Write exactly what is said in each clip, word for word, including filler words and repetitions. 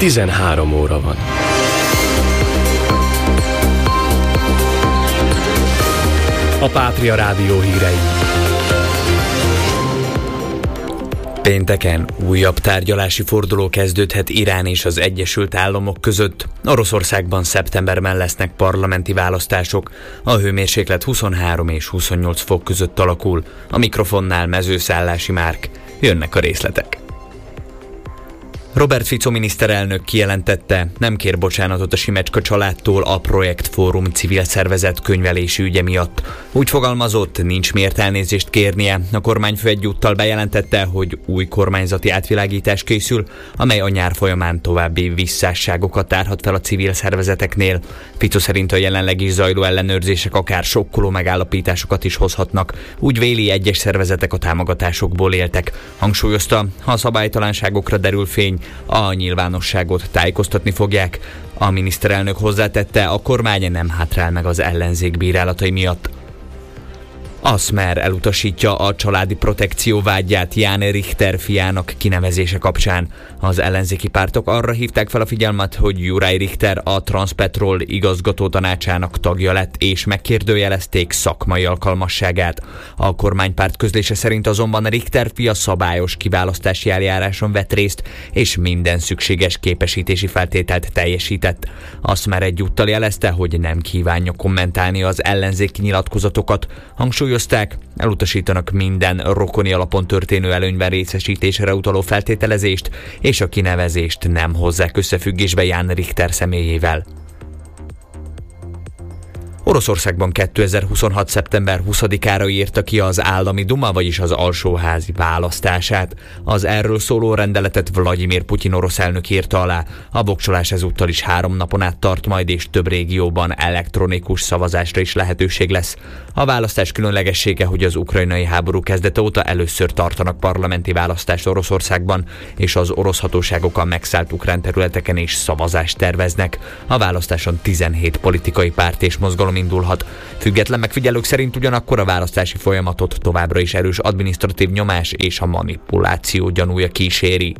tizenhárom óra van. A Pátria Rádió hírei. Pénteken újabb tárgyalási forduló kezdődhet Irán és az Egyesült Államok között. Oroszországban szeptemberben lesznek parlamenti választások. A hőmérséklet huszonhárom és huszonnyolc fok között alakul. A mikrofonnál Mezőszállási Márk. Jönnek a részletek. Robert Fico miniszterelnök kijelentette, nem kér bocsánatot a Simecska családtól a Projektfórum civil szervezet könyvelési ügye miatt. Úgy fogalmazott, nincs miért elnézést kérnie. A kormányfő egyúttal bejelentette, hogy új kormányzati átvilágítás készül, amely a nyár folyamán további visszásságokat tárhat fel a civil szervezeteknél. Fico szerint a jelenleg is zajló ellenőrzések akár sokkoló megállapításokat is hozhatnak. Úgy véli, egyes szervezetek a támogatásokból éltek. Hangsúlyozta, ha a szabálytalanságokra derül fény, a nyilvánosságot tájékoztatni fogják. A miniszterelnök hozzátette, a kormány nem hátrál meg az ellenzék bírálatai miatt. A Smer elutasítja a családi protekció vágyát Ján Richter fiának kinevezése kapcsán. Az ellenzéki pártok arra hívták fel a figyelmet, hogy Juraj Richter a Transpetrol igazgató tanácsának tagja lett, és megkérdőjelezték szakmai alkalmasságát. A kormánypárt közlése szerint azonban Richter fia szabályos kiválasztási eljáráson vett részt, és minden szükséges képesítési feltételt teljesített. A Smer egyúttal jelezte, hogy nem kívánja kommentálni az ellenzéki nyilatkozatokat. Hangsúlyozták, elutasítanak minden rokoni alapon történő előnyben részesítésre utaló feltételezést, és a kinevezést nem hozzák összefüggésbe Ján Richter személyével. Oroszországban kétezer-huszonhat. szeptember huszadikára írta ki az állami duma, vagyis az alsóházi választását. Az erről szóló rendeletet Vladimir Putyin orosz elnök írta alá. A voksolás ezúttal is három napon át tart majd, és több régióban elektronikus szavazásra is lehetőség lesz. A választás különlegessége, hogy az ukrajnai háború kezdete óta először tartanak parlamenti választást Oroszországban, és az orosz hatóságok a megszállt ukrán területeken is szavazást terveznek. A választáson tizenhét politikai párt és mozgalom indulhat. Független megfigyelők szerint ugyanakkor a választási folyamatot továbbra is erős adminisztratív nyomás és a manipuláció gyanúja kíséri.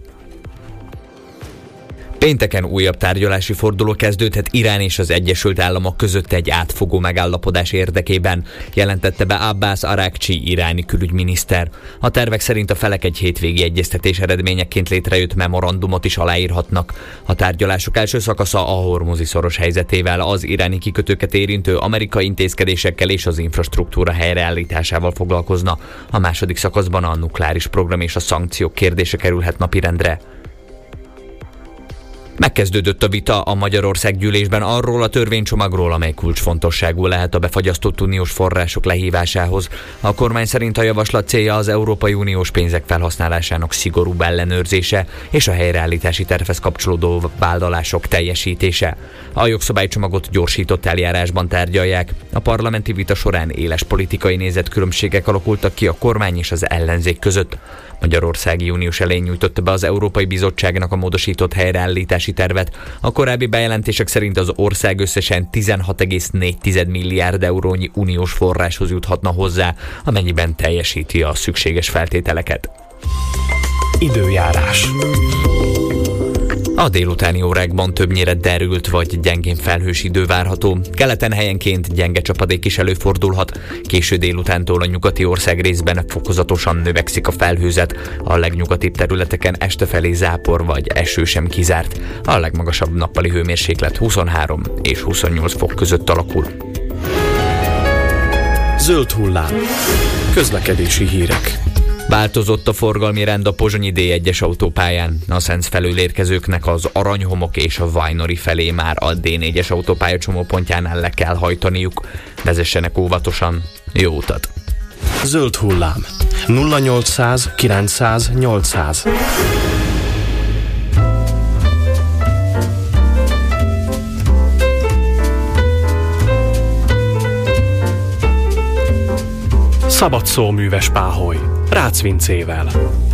Pénteken újabb tárgyalási forduló kezdődhet Irán és az Egyesült Államok között egy átfogó megállapodás érdekében, jelentette be Abbas Araghchi iráni külügyminiszter. A tervek szerint a felek egy hétvégi egyeztetés eredményeként létrejött memorandumot is aláírhatnak. A tárgyalások első szakasza a Hormuzi szoros helyzetével, az iráni kikötőket érintő amerikai intézkedésekkel és az infrastruktúra helyreállításával foglalkozna. A második szakaszban a nukleáris program és a szankciók kérdése kerülhet napirendre. Megkezdődött a vita a Magyarország gyűlésben arról a törvénycsomagról, amely kulcsfontosságú lehet a befagyasztott uniós források lehívásához. A kormány szerint a javaslat célja az Európai Uniós pénzek felhasználásának szigorúbb ellenőrzése és a helyreállítási tervhez kapcsolódó vállalások teljesítése. A jogszabálycsomagot gyorsított eljárásban tárgyalják. A parlamenti vita során éles politikai nézetkülönbségek alakultak ki a kormány és az ellenzék között. Magyarország június elején nyújtotta be az Európai Bizottságnak a módosított helyreállítási tervet. A korábbi bejelentések szerint az ország összesen tizenhat egész négy milliárd eurónyi uniós forráshoz juthatna hozzá, amennyiben teljesíti a szükséges feltételeket. Időjárás. A délutáni órákban többnyire derült vagy gyengén felhős idő várható. Keleten helyenként gyenge csapadék is előfordulhat. Késő délutántól a nyugati ország részben fokozatosan növekszik a felhőzet. A legnyugatibb területeken este felé zápor vagy eső sem kizárt. A legmagasabb nappali hőmérséklet huszonhárom és huszonnyolc fok között alakul. Zöld hullám. Közlekedési hírek. Változott a forgalmi rend a Pozsonyi dé egyes autópályán. A Szenc felől érkezőknek az Aranyhomok és a Vajnori felé már a dé négyes autópálya csomópontjánál le kell hajtaniuk. Vezessenek óvatosan. Jó utat! Zöld hullám. nulla nyolcszáz kilencszáz nyolcszáz. Szabadszó műves páholy. Rácz Vincével.